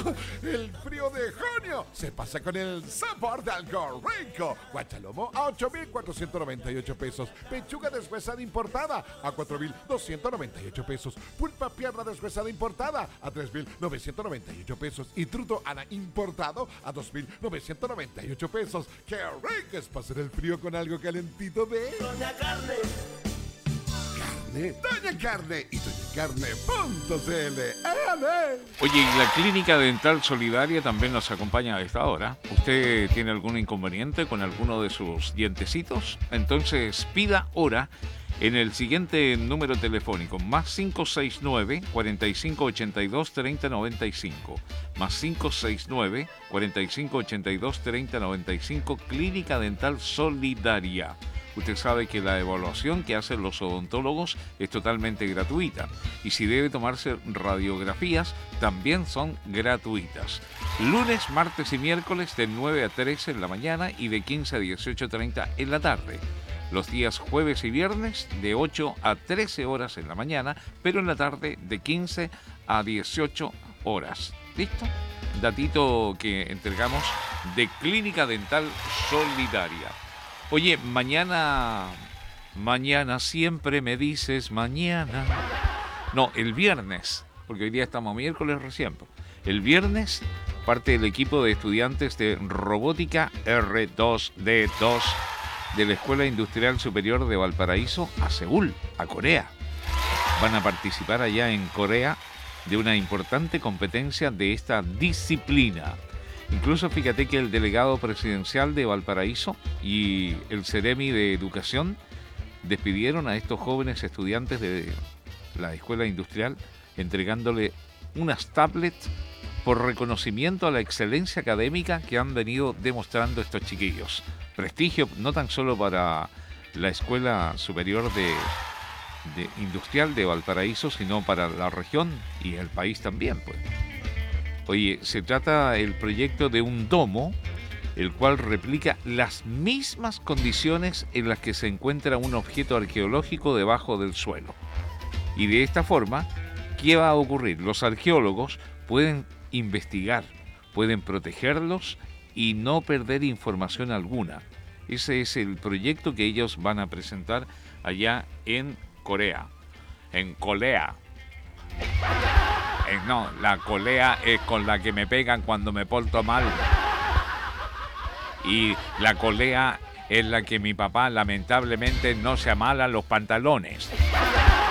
El frío de junio se pasa con el sabor de algo rico. Guachalomo a 8,498 pesos. Pechuga deshuesada importada a 4,298 pesos. Pulpa pierna deshuesada importada a 3,998 pesos. Y truto ana importado a 2,998 pesos. ¡Qué rico es pasar el frío con algo calentito de Doña Carne! Doña Carne y doñacarne.cl. ¡Ale! Oye, y la Clínica Dental Solidaria también nos acompaña a esta hora. ¿Usted tiene algún inconveniente con alguno de sus dientecitos? Entonces pida hora en el siguiente número telefónico, más 569-4582-3095. Más 569-4582-3095, Clínica Dental Solidaria. Usted sabe que la evaluación que hacen los odontólogos es totalmente gratuita. Y si debe tomarse radiografías, también son gratuitas. Lunes, martes y miércoles de 9 a 13 en la mañana y de 15 a 18:30 en la tarde. Los días jueves y viernes de 8 a 13 horas en la mañana, pero en la tarde de 15 a 18 horas. ¿Listo? Datito que entregamos de Clínica Dental Solidaria. Oye, mañana siempre me dices mañana. No, el viernes, porque hoy día estamos miércoles recién. El viernes parte del equipo de estudiantes de Robótica R2D2 de la Escuela Industrial Superior de Valparaíso a Seúl, a Corea. Van a participar allá en Corea de una importante competencia de esta disciplina. Incluso fíjate que el delegado presidencial de Valparaíso y el Ceremi de Educación despidieron a estos jóvenes estudiantes de la escuela industrial entregándole unas tablets por reconocimiento a la excelencia académica que han venido demostrando estos chiquillos. Prestigio no tan solo para la Escuela Superior de Industrial de Valparaíso, sino para la región y el país también, pues. Oye, se trata el proyecto de un domo, el cual replica las mismas condiciones en las que se encuentra un objeto arqueológico debajo del suelo. Y de esta forma, ¿qué va a ocurrir? Los arqueólogos pueden investigar, pueden protegerlos y no perder información alguna. Ese es el proyecto que ellos van a presentar allá en Corea. En Corea. No, la colea es con la que me pegan cuando me porto mal. Y la colea es la que mi papá lamentablemente no se amala los pantalones.